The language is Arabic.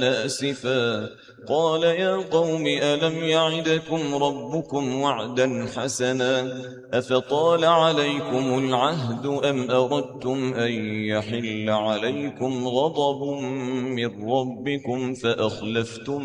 آسفا قال يا قوم ألم يعدكم ربكم وعدا حسنا أفطال عليكم العهد أم أردتم أن يحل عليكم غضب من ربكم فأخلفتم